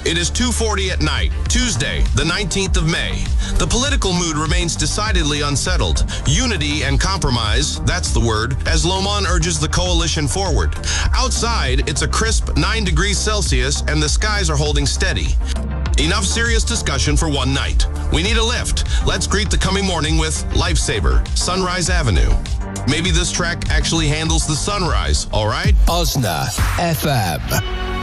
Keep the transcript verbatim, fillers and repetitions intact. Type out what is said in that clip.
It is two forty at night, Tuesday, the nineteenth of May. The political mood remains decidedly unsettled. Unity and compromise, that's the word, as Lomon urges the coalition forward. Outside, it's a crisp nine degrees Celsius and the skies are holding steady. Enough serious discussion for one night. We need a lift. Let's greet the coming morning with Lifesaver, Sunrise Avenue. Maybe this track actually handles the sunrise, all right? Osna F M.